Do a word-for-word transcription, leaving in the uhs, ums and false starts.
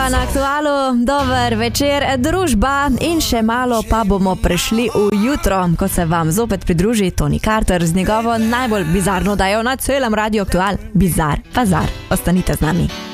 Na Aktualu, dober večer, družba in še malo pa bomo prešli v jutro, ko se vam zopet pridruži Tony Carter z njegovo najbolj bizarno dajo na celem Radio Aktual, Bizar Fazar. Ostanite z nami.